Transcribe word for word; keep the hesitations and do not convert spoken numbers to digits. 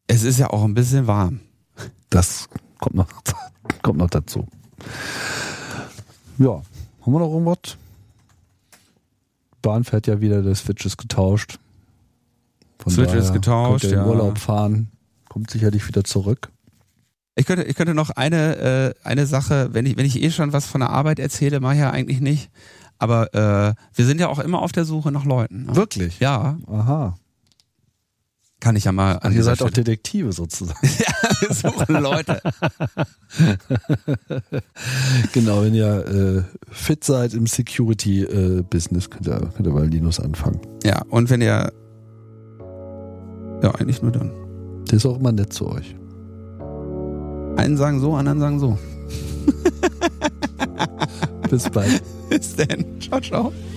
Es ist ja auch ein bisschen warm. Das kommt noch, kommt noch dazu. Ja, haben wir noch irgendwas? Bahn fährt ja wieder, der Switch ist getauscht. Von Switch ist getauscht, könnt ihr in ja. Urlaub fahren, kommt sicherlich wieder zurück. Ich könnte, ich könnte noch eine, äh, eine Sache, wenn ich, wenn ich eh schon was von der Arbeit erzähle, mache ich ja eigentlich nicht. Aber äh, wir sind ja auch immer auf der Suche nach Leuten. Ne? Wirklich? Ja. Aha. Kann ich ja mal. Ach, ihr seid auch Detektive sozusagen. Ja, wir suchen Leute. Genau, wenn ihr äh, fit seid im Security-Business, äh, könnt, ihr, könnt ihr bei Linus anfangen. Ja, und wenn ihr. Ja, eigentlich nur dann. Der ist auch immer nett zu euch. Einen sagen so, anderen sagen so. Bis bald. Bis dann. Ciao, ciao.